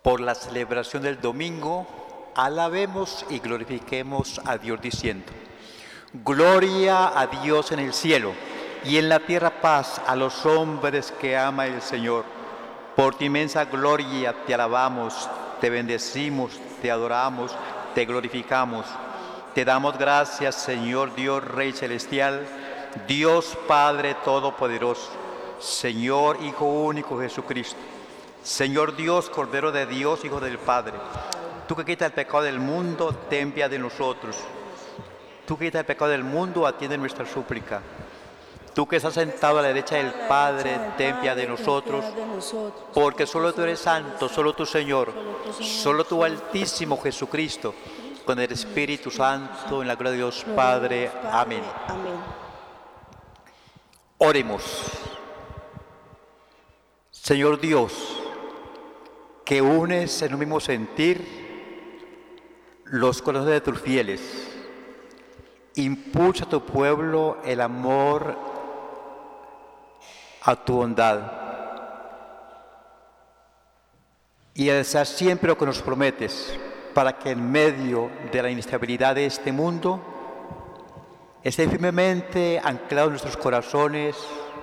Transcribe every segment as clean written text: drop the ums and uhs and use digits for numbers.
Por la celebración del domingo, alabemos y glorifiquemos a Dios diciendo: Gloria a Dios en el cielo y en la tierra paz a los hombres que ama el Señor. Por tu inmensa gloria te alabamos, te bendecimos, te adoramos, te glorificamos. Te damos gracias, Señor Dios Rey Celestial, Dios Padre Todopoderoso, Señor Hijo Único Jesucristo, Señor Dios, Cordero de Dios, Hijo del Padre. Tú que quitas el pecado del mundo, ten piedad de nosotros. Tú que quitas el pecado del mundo, atiende nuestra súplica. Tú que estás sentado a la derecha del Padre, ten piedad de nosotros, porque solo tú eres santo, solo tú, Señor, solo tú, Altísimo Jesucristo, con el Espíritu Santo, en la gloria de Dios Padre. Amén. Oremos. Señor Dios, que unes en un mismo sentir los corazones de tus fieles, impulsa a tu pueblo el amor a tu bondad y a desear siempre lo que nos prometes, para que en medio de la inestabilidad de este mundo esté firmemente anclado en nuestros corazones,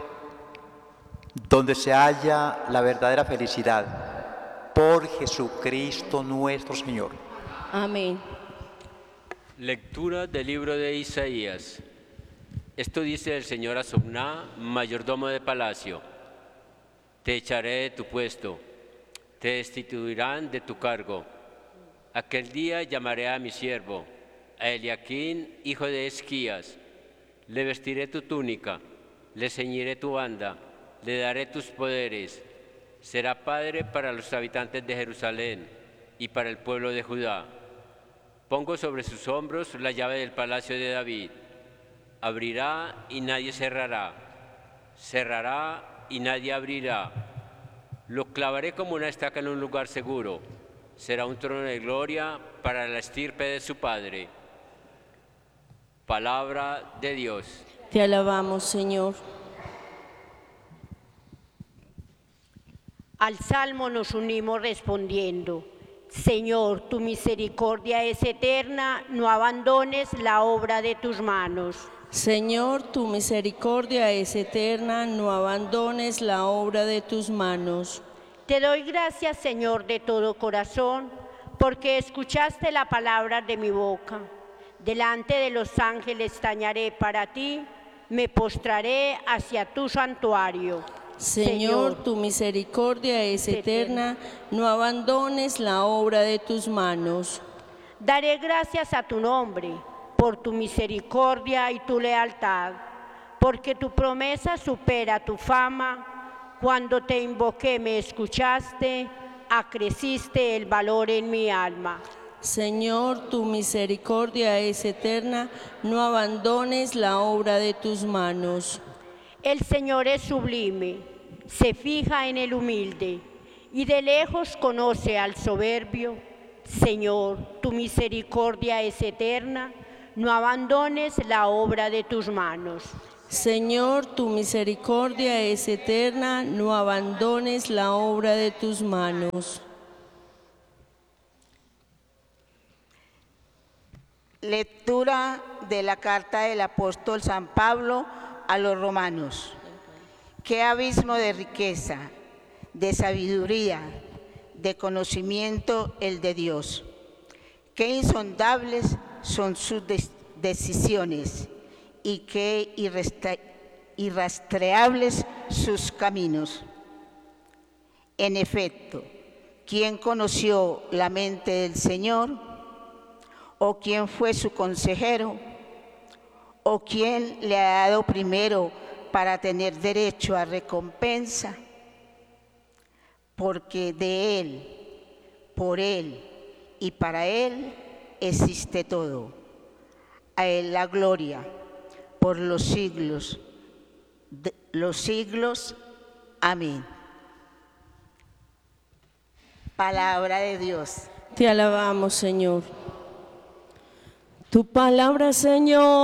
donde se halla la verdadera felicidad. Por Jesucristo nuestro Señor. Amén. Lectura del libro de Isaías. Esto dice el Señor a Sobná, mayordomo de palacio: Te echaré de tu puesto, te destituirán de tu cargo. Aquel día llamaré a mi siervo, a Eliaquín, hijo de Esquías. Le vestiré tu túnica, le ceñiré tu banda, le daré tus poderes. Será padre para los habitantes de Jerusalén y para el pueblo de Judá. Pongo sobre sus hombros la llave del palacio de David. Abrirá y nadie cerrará, cerrará y nadie abrirá. Lo clavaré como una estaca en un lugar seguro. Será un trono de gloria para la estirpe de su padre. Palabra de Dios. Te alabamos, Señor. Al salmo nos unimos respondiendo: Señor, tu misericordia es eterna, no abandones la obra de tus manos. Señor, tu misericordia es eterna, no abandones la obra de tus manos. Te doy gracias, Señor, de todo corazón, porque escuchaste la palabra de mi boca. Delante de los ángeles tañaré para ti, me postraré hacia tu santuario. Señor, tu misericordia es eterna, no abandones la obra de tus manos. Daré gracias a tu nombre, por tu misericordia y tu lealtad, porque tu promesa supera tu fama. Cuando te invoqué me escuchaste, acreciste el valor en mi alma. Señor, tu misericordia es eterna, no abandones la obra de tus manos. El Señor es sublime, se fija en el humilde y de lejos conoce al soberbio. Señor, tu misericordia es eterna, no abandones la obra de tus manos. Señor, tu misericordia es eterna, no abandones la obra de tus manos. Lectura de la carta del apóstol San Pablo a los romanos. Qué abismo de riqueza, de sabiduría, de conocimiento el de Dios. Qué insondables son sus decisiones y qué irrastreables sus caminos. En efecto, ¿quién conoció la mente del Señor? ¿O quién fue su consejero? ¿O quién le ha dado primero para tener derecho a recompensa? Porque de Él, por Él y para Él existe todo. A Él la gloria por los siglos de los siglos. Amén. Palabra de Dios. Te alabamos, Señor. Tu palabra, Señor.